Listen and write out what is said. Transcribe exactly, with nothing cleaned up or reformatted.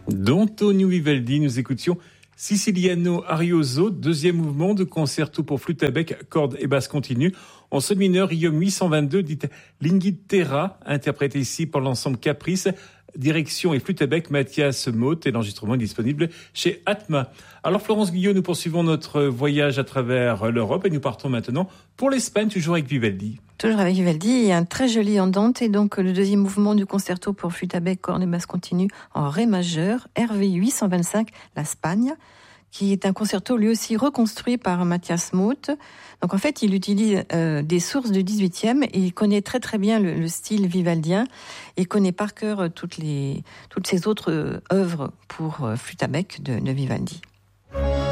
D'Antonio Vivaldi, nous écoutions Siciliano Arioso, deuxième mouvement de concerto pour flûte à bec, cordes et basse continue. En sol mineur, Iom huit cent vingt-deux, dite Linguitera, interprété ici par l'ensemble Caprice. Direction et flûte à bec, Mathias Motte, et l'enregistrement est disponible chez Atma. Alors Florence Guillot, nous poursuivons notre voyage à travers l'Europe et nous partons maintenant pour l'Espagne, toujours avec Vivaldi. Toujours avec Vivaldi, il y a un très joli andante et donc le deuxième mouvement du concerto pour flûte à bec, cordes et basse continue en ré majeur, R V huit cent vingt-cinq, la Spagne, qui est un concerto lui aussi reconstruit par Mathias Motte. Donc en fait, il utilise euh, des sources du dix-huitième et il connaît très très bien le, le style vivaldien. Il connaît par cœur toutes les toutes ses autres œuvres pour euh, flûte à bec de, de Vivaldi.